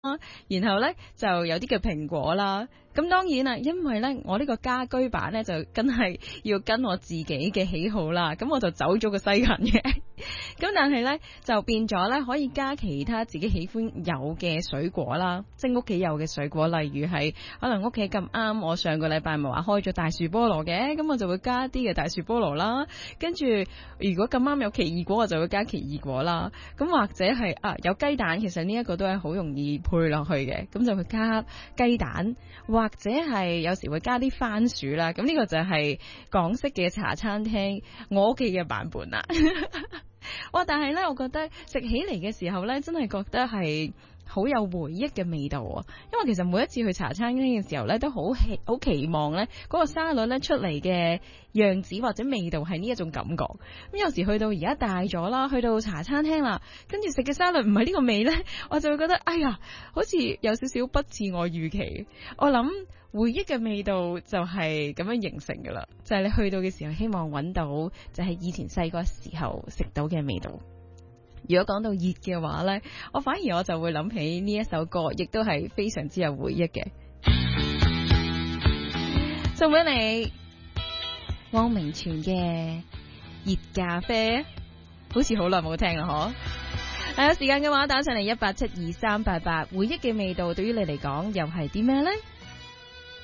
然後咧就有啲嘅蘋果啦。咁當然啦，因為咧我呢個家居版咧就真係要跟我自己嘅喜好啦，咁我就走咗個西芹嘅。咁但係咧就變咗咧可以加其他自己喜歡有嘅水果啦，即係屋企有嘅水果，例如係可能屋企咁啱，我上個禮拜咪話開咗大樹菠蘿嘅，咁我就會加啲嘅大樹菠蘿啦。跟住如果咁啱有奇異果，我就會加奇異果啦。咁或者係有雞蛋，其實呢一個都係好容易配落去嘅，咁就會加雞蛋。或者係有時會加啲番薯啦，咁呢個就係港式嘅茶餐廳我屋企嘅版本啦。哇！但係呢，我覺得食起嚟嘅時候呢，真係覺得係好有回憶嘅味道啊！因為其實每一次去茶餐廳嘅時候呢，都好期望呢嗰個沙律呢出嚟嘅樣子或者味道係呢一種感覺。咁有時去到而家大咗啦，去到茶餐廳啦，跟住食嘅沙律唔係呢個味呢，我就會覺得哎呀，好似有少少不似我預期。我諗回憶嘅味道就係咁樣形成噶啦，就係你去到嘅時候，希望揾到就係以前細個時候食到嘅味道。如果講到熱嘅話呢，我反而我就會諗起呢一首歌，亦都係非常之有回憶嘅。送俾你汪明荃嘅熱咖啡，好似好耐冇聽啦嗬。有時間嘅話打上嚟1872388，回憶嘅味道對於你嚟講又係啲咩呢？